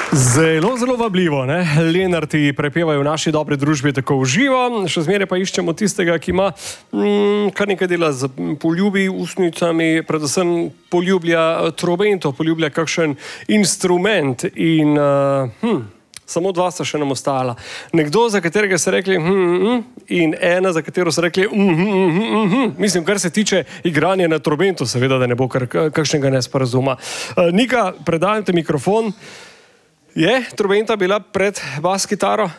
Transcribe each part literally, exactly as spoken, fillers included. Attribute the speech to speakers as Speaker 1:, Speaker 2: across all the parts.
Speaker 1: Zelo, zelo vabljivo, ne? Lenarti prepevajo v naši dobri družbi tako v živo, še zmeraj pa iščemo tistega, ki ima mm, kar nekaj dela z poljubi, usnicami, predvsem poljublja trobento, poljublja kakšen instrument in uh, hm, samo dva sta še nam ostala. Nekdo, za katerega so rekli hm, hm, in ena, za katero so rekli hm, hm, hm, hm. Mislim, kar se tiče igranja na trobento, seveda, da ne bo kar, kakšnega nesporazuma. Uh, Nika, predajam te mikrofon. Je trobenta bila pred bas kitaro?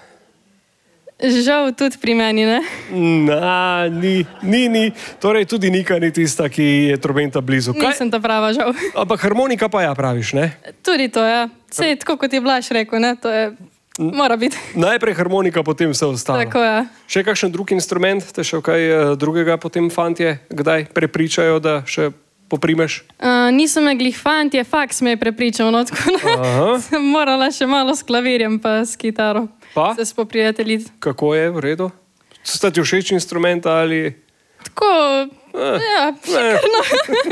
Speaker 2: Žal tudi pri meni, ne?
Speaker 1: Na, ni, ni, ni. Torej tudi Nika ni tista, ki je trobenta blizu. Kaj?
Speaker 2: Nisem ta prava, žal.
Speaker 1: Ampak harmonika pa ja praviš, ne?
Speaker 2: Tudi to, ja. Sej, tako kot je Blaž rekel, ne? To je, mora biti.
Speaker 1: Najprej harmonika, potem vse ostalo.
Speaker 2: Tako, ja.
Speaker 1: Še kakšen drug instrument? Te še kaj drugega potem fantje kdaj prepričajo, da še poprimeš?
Speaker 2: Uh, nisem me glih fantje, faks me je prepričal, no, tako da sem morala še malo s klavirjem pa s kitaro.
Speaker 1: Pa?
Speaker 2: Se spoprijateljiti.
Speaker 1: Kako je, v redu? Sta ti všeč instrumenta ali...
Speaker 2: Tako, eh, ja, šikrno.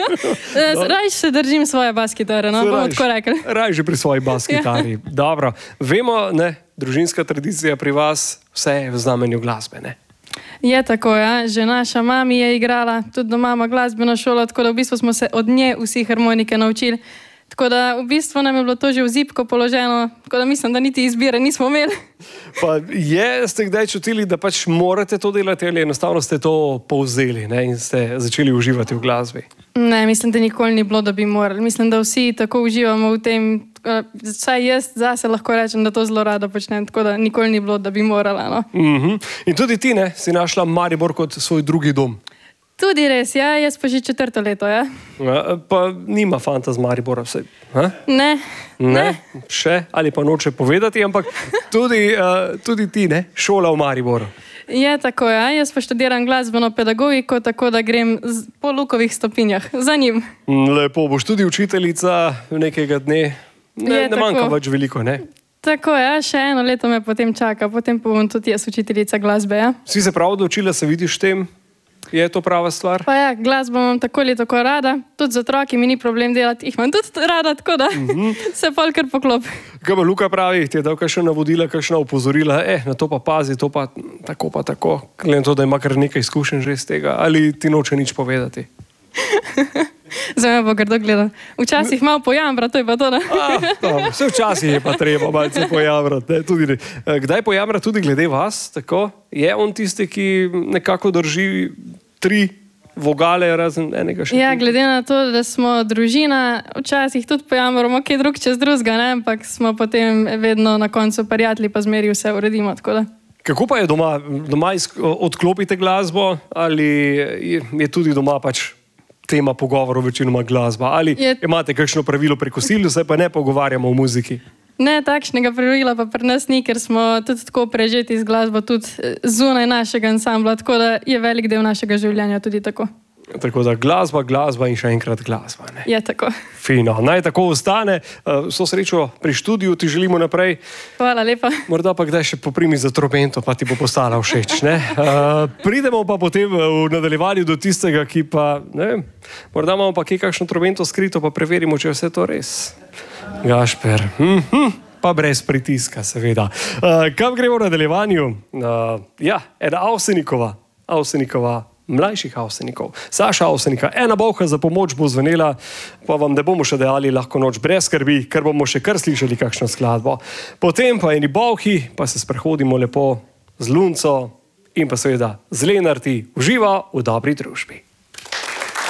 Speaker 2: Raj se držim svoje bas kitare, no, bomo tako rekli.
Speaker 1: Raj že pri svoji bas kitari. Ja. Dobro, vemo, ne, družinska tradicija pri vas, vse je v znamenju glasbe, ne?
Speaker 2: Je tako, ja. Že naša mami je igrala, tudi doma ima glasbeno šolo, tako da v bistvu smo se od nje vsi harmonike naučili. Tako da v bistvu nam je bilo to že v zibko položeno, tako da mislim, da niti izbire nismo imeli.
Speaker 1: Pa je, ste kdaj čutili, da pač morate to delati ali enostavno ste to povzeli, ne, in ste začeli uživati v glasbi?
Speaker 2: Ne, mislim, da nikoli ni bilo, da bi morali. Mislim, da vsi tako uživamo v tem, vsaj jaz zase lahko rečem, da to zelo rada počnem, tako da nikoli ni bilo, da bi morala, no.
Speaker 1: Mm-hmm. In tudi ti, ne, si našla Maribor kot svoj drugi dom.
Speaker 2: Tudi res, ja, jaz pa že četrto leto, ja.
Speaker 1: Ja, pa nima fanta z Maribora vse, ha?
Speaker 2: Ne.
Speaker 1: Ne,
Speaker 2: ne.
Speaker 1: Še, ali pa noče povedati, ampak tudi, uh, tudi ti, ne, šola v Mariboru.
Speaker 2: Je tako, ja, jaz pa študiram glasbeno pedagogiko, tako da grem po Lukovih stopinjah, za njim.
Speaker 1: Lepo, boš tudi učiteljica nekega dne, ne, ne manjka več veliko, ne?
Speaker 2: Tako, ja, še eno leto me potem čaka, potem pa bom tudi jaz učiteljica glasbe, ja.
Speaker 1: Si se prav odločila, se vidiš tem? Je to prava stvar?
Speaker 2: Pa ja, glasbo imam tako ali tako rada, tudi z otroki mi ni problem delati, jih imam tudi rada, tako da mm-hmm. se pol kar poklopi.
Speaker 1: Kaj pa Luka pravi, ti je dal kakšna navodila, kakšna opozorila, eh, na to pa pazi, to pa tako pa tako, glede to, da ima kar nekaj izkušenj že iz tega, ali ti noče nič povedati?
Speaker 2: Zdaj me bo grdo gledal. Včasih malo pojamra, to je pa to, ne?
Speaker 1: Ah, no, vse včasih je pa treba malce pojamrati, ne? Tudi, ne. Kdaj pojamra tudi glede vas, tako? Je on tisti, ki nekako drži tri vogale razen enega še?
Speaker 2: Ja, glede na to, da smo družina, včasih tudi pojamramo kaj drug čez drugega, ne? Ampak smo potem vedno na koncu prijatelji, pa zmeri vse uredimo, tako da.
Speaker 1: Kako pa je doma? Doma odklopite glasbo ali je tudi doma pač tema pogovorov večinoma glasba? Ali je... imate kakšno pravilo pri kosilu, se pa ne pogovarjamo o muziki?
Speaker 2: Ne, takšnega pravila pa pri nas ni, ker smo tudi tako prežeti z glasbo, tudi zunaj našega ansambla, tako da je velik del našega življenja tudi tako.
Speaker 1: Tako da glasba, glasba in še enkrat glasba, ne?
Speaker 2: Je tako.
Speaker 1: Fino, naj tako ostane. Vso srečo pri študiju ti želimo naprej.
Speaker 2: Hvala lepa.
Speaker 1: Morda pa kdaj še poprimi za trobento, pa ti bo postala všeč, ne? Uh, pridemo pa potem v nadaljevanju do tistega, ki pa, ne vem, morda imamo pa kaj kakšno trobento skrito, pa preverimo, če je vse to res. Gašper, hm-hm, pa brez pritiska, seveda. Uh, kam gremo v nadaljevanju? Uh, ja, ena Avsenikova, Avsenikova, mlajših Avsenikov. Saša Avsenika, ena bolha za pomoč bo zvenela, pa vam ne bomo še dejali lahko noč brez skrbi, ker bomo še kar slišali kakšno skladbo. Potem pa eni bolhi, pa se sprehodimo lepo z lunco in pa seveda z Lenarti. Uživa v dobri družbi.